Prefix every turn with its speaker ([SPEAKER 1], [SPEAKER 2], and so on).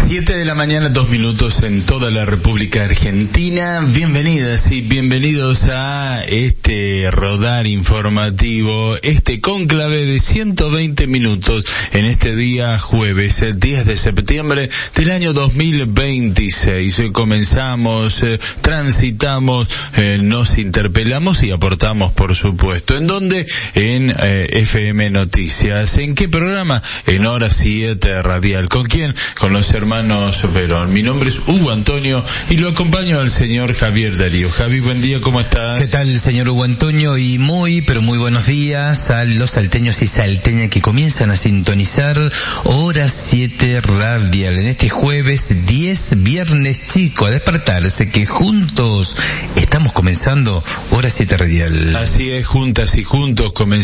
[SPEAKER 1] 7 de la mañana, 2 minutos en toda la República Argentina. Bienvenidas y bienvenidos a este rodar informativo, este cónclave de 120 minutos en este día jueves, el 10 de septiembre del año 2026. Comenzamos, transitamos, nos interpelamos y aportamos, por supuesto. ¿En dónde? En FM Noticias. ¿En qué programa? En Hora 7 Radial. ¿Con quién? Con los hermanos Verón. Mi nombre es Hugo Antonio y lo acompaño al señor Javier Darío. Javi, buen día, ¿cómo estás?
[SPEAKER 2] ¿Qué tal, señor Hugo Antonio? Y muy buenos días a los salteños y salteñas que comienzan a sintonizar Hora 7 Radial en este jueves 10, viernes chico, a despertarse, que juntos estamos comenzando Hora 7 Radial.
[SPEAKER 1] Así es, juntas y juntos comenzamos